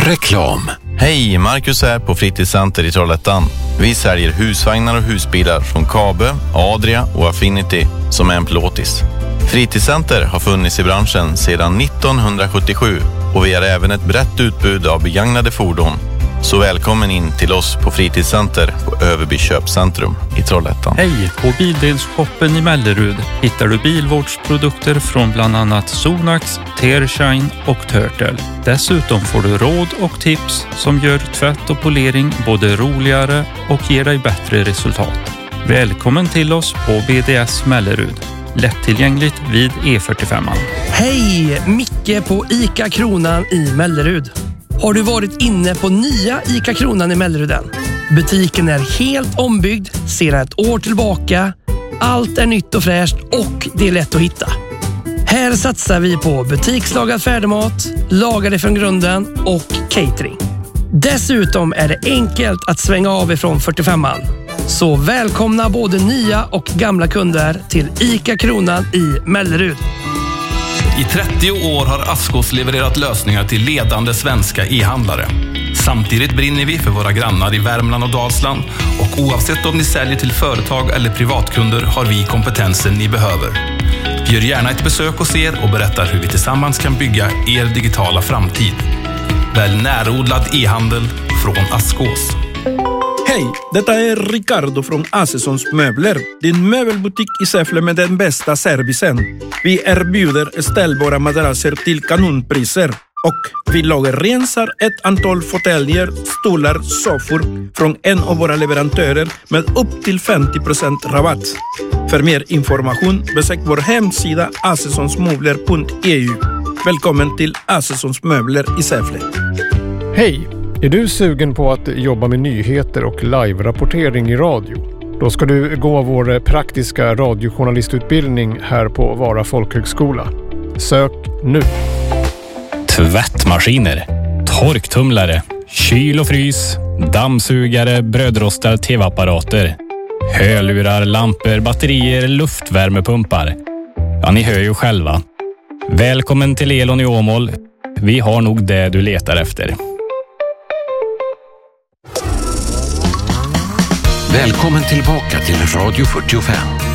Reklam. Hej, Marcus här på Fritidscenter i Trollhättan. Vi säljer husvagnar och husbilar från Kabe, Adria och Affinity som är en plåtis. Fritidscenter har funnits i branschen sedan 1977 och vi har även ett brett utbud av begagnade fordon. Så välkommen in till oss på Fritidscenter på Överby köpcentrum i Trollhättan. Hej, på Bildelshoppen i Mellerud hittar du bilvårdsprodukter från bland annat Sonax, Tearshine och Turtle. Dessutom får du råd och tips som gör tvätt och polering både roligare och ger dig bättre resultat. Välkommen till oss på BDS Mellerud. Lättillgängligt vid E45. Hej, Micke på ICA Kronan i Mellerud. Har du varit inne på nya ICA Kronan i Melleruden? Butiken är helt ombyggd sedan ett år tillbaka. Allt är nytt och fräscht och det är lätt att hitta. Här satsar vi på butikslagad färdigmat, lagade från grunden och catering. Dessutom är det enkelt att svänga av ifrån 45an. Så välkomna både nya och gamla kunder till ICA Kronan i Mellerud. I 30 år har Askås levererat lösningar till ledande svenska e-handlare. Samtidigt brinner vi för våra grannar i Värmland och Dalsland och oavsett om ni säljer till företag eller privatkunder har vi kompetensen ni behöver. Gör gärna ett besök hos er och berättar hur vi tillsammans kan bygga er digitala framtid. Välj närodlad e-handel från Askås. Hej, detta är Ricardo från Asessons Möbler. Din möbelbutik i Säffle med den bästa servicen. Vi erbjuder ställbara madrasser till kanonpriser. Och vi lagerrensar ett antal fåtöljer, stolar, soffor från en av våra leverantörer med upp till 50% rabatt. För mer information besök vår hemsida asessonsmöbler.eu. Välkommen till Asessons Möbler i Säffle. Hej! Är du sugen på att jobba med nyheter och live-rapportering i radio? Då ska du gå vår praktiska radiojournalistutbildning här på Vara folkhögskola. Sök nu! Tvättmaskiner, torktumlare, kyl och frys, dammsugare, brödrostar, tv-apparater, hörlurar, lampor, batterier, luftvärmepumpar. Ja, ni hör ju själva. Välkommen till Elon i Åmål. Vi har nog det du letar efter. Välkommen tillbaka till Radio 45.